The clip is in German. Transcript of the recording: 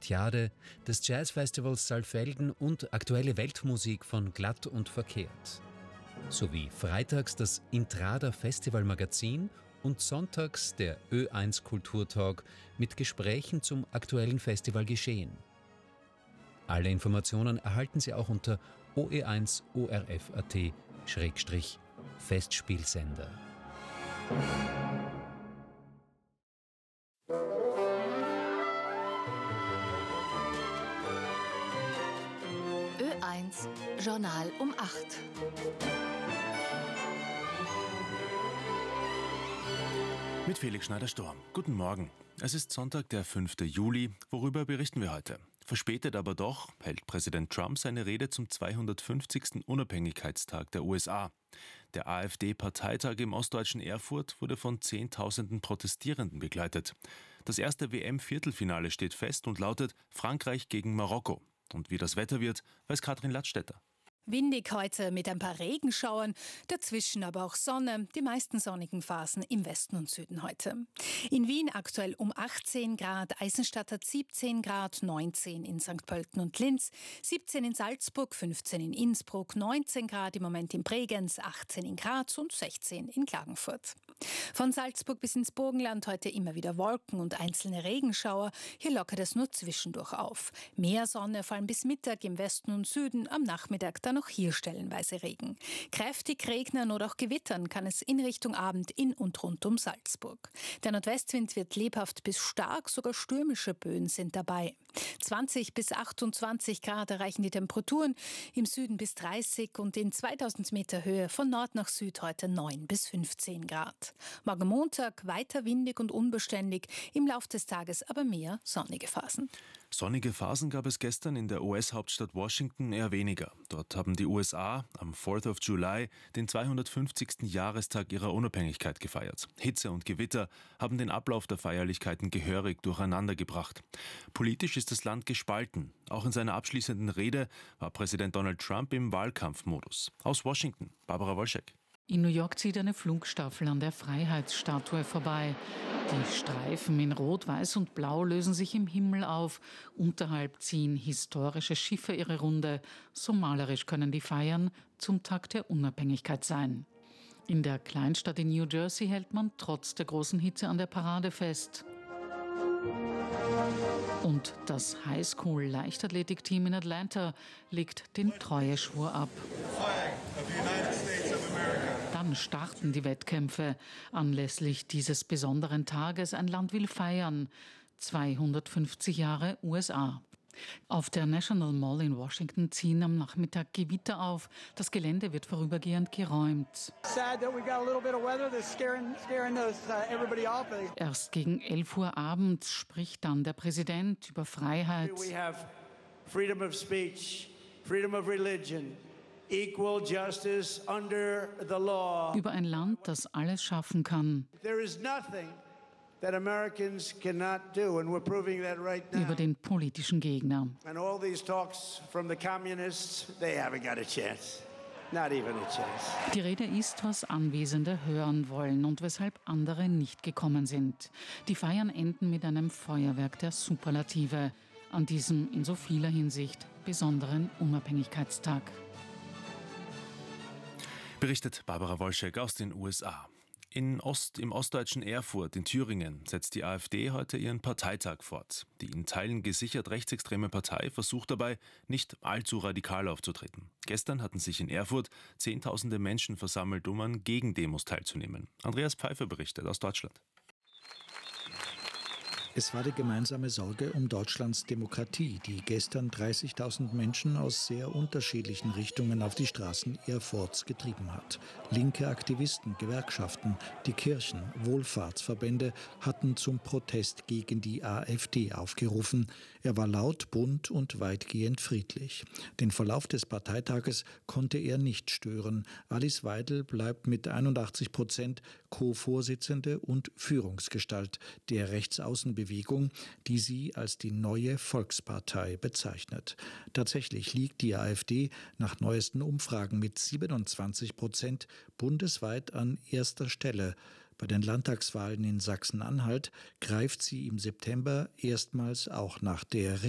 Spartiade, des Jazzfestivals Saalfelden und aktuelle Weltmusik von Glatt und Verkehrt. Sowie freitags das Intrada Festivalmagazin und sonntags der Ö1 Kulturtalk mit Gesprächen zum aktuellen Festivalgeschehen. Alle Informationen erhalten Sie auch unter OE1 ORF.at/Festspielsender. Ö1 Journal um 8. Mit Felix Schneider-Storm. Guten Morgen. Es ist Sonntag, der 5. Juli. Worüber berichten wir heute? Verspätet aber doch hält Präsident Trump seine Rede zum 250. Unabhängigkeitstag der USA. Der AfD-Parteitag im ostdeutschen Erfurt wurde von Zehntausenden Protestierenden begleitet. Das erste WM-Viertelfinale steht fest und lautet Frankreich gegen Marokko. Und wie das Wetter wird, weiß Katrin Ladstätter. Windig heute mit ein paar Regenschauern, dazwischen aber auch Sonne, die meisten sonnigen Phasen im Westen und Süden heute. In Wien aktuell um 18 Grad, Eisenstadt hat 17 Grad, 19 in St. Pölten und Linz, 17 in Salzburg, 15 in Innsbruck, 19 Grad im Moment in Bregenz, 18 in Graz und 16 in Klagenfurt. Von Salzburg bis ins Burgenland heute immer wieder Wolken und einzelne Regenschauer, hier lockert es nur zwischendurch auf. Mehr Sonne, vor allem bis Mittag im Westen und Süden, am Nachmittag dann noch hier stellenweise Regen. Kräftig regnen oder auch gewittern kann es in Richtung Abend in und rund um Salzburg. Der Nordwestwind wird lebhaft bis stark, sogar stürmische Böen sind dabei. 20 bis 28 Grad erreichen die Temperaturen, im Süden bis 30 und in 2000 Meter Höhe von Nord nach Süd heute 9 bis 15 Grad. Morgen Montag weiter windig und unbeständig, im Lauf des Tages aber mehr sonnige Phasen. Sonnige Phasen gab es gestern in der US-Hauptstadt Washington eher weniger. Dort haben die USA am 4th of July den 250. Jahrestag ihrer Unabhängigkeit gefeiert. Hitze und Gewitter haben den Ablauf der Feierlichkeiten gehörig durcheinander gebracht. Politisch ist das Land gespalten. Auch in seiner abschließenden Rede war Präsident Donald Trump im Wahlkampfmodus. Aus Washington, Barbara Wolschek. In New York zieht eine Flugstaffel an der Freiheitsstatue vorbei. Die Streifen in Rot, Weiß und Blau lösen sich im Himmel auf. Unterhalb ziehen historische Schiffe ihre Runde. So malerisch können die Feiern zum Tag der Unabhängigkeit sein. In der Kleinstadt in New Jersey hält man trotz der großen Hitze an der Parade fest. Und das Highschool-Leichtathletikteam in Atlanta legt den Treueschwur ab. Dann starten die Wettkämpfe. Anlässlich dieses besonderen Tages, ein Land will feiern. 250 Jahre USA. Auf der National Mall in Washington ziehen am Nachmittag Gewitter auf. Das Gelände wird vorübergehend geräumt. Erst gegen 11 Uhr abends spricht dann der Präsident über Freiheit. Freedom of speech, freedom of religion, equal justice under the law. Über ein Land, das alles schaffen kann. There is nothing that Americans cannot do, and we're proving that right now. Über den politischen Gegner. And all these talks from the communists, they haven't got a chance. Not even a chance. Die Rede ist, was Anwesende hören wollen und weshalb andere nicht gekommen sind. Die Feiern enden mit einem Feuerwerk der Superlative an diesem in so vieler Hinsicht besonderen Unabhängigkeitstag. Berichtet Barbara Wolschek aus den USA. Im ostdeutschen Erfurt in Thüringen setzt die AfD heute ihren Parteitag fort. Die in Teilen gesichert rechtsextreme Partei versucht dabei, nicht allzu radikal aufzutreten. Gestern hatten sich in Erfurt Zehntausende Menschen versammelt, um an Gegendemos teilzunehmen. Andreas Pfeiffer berichtet aus Deutschland. Es war die gemeinsame Sorge um Deutschlands Demokratie, die gestern 30.000 Menschen aus sehr unterschiedlichen Richtungen auf die Straßen Erfurts getrieben hat. Linke Aktivisten, Gewerkschaften, die Kirchen, Wohlfahrtsverbände hatten zum Protest gegen die AfD aufgerufen. Er war laut, bunt und weitgehend friedlich. Den Verlauf des Parteitages konnte er nicht stören. Alice Weidel bleibt mit 81% Co-Vorsitzende und Führungsgestalt der Rechtsaußenbewegung, die sie als die neue Volkspartei bezeichnet. Tatsächlich liegt die AfD nach neuesten Umfragen mit 27% bundesweit an erster Stelle. Bei den Landtagswahlen in Sachsen-Anhalt greift sie im September erstmals auch nach der